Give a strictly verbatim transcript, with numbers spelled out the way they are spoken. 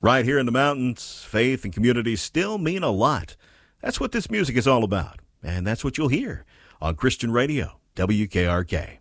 Right here in the mountains, faith and community still mean a lot. That's what this music is all about, and that's what you'll hear on Christian Radio, W K R K.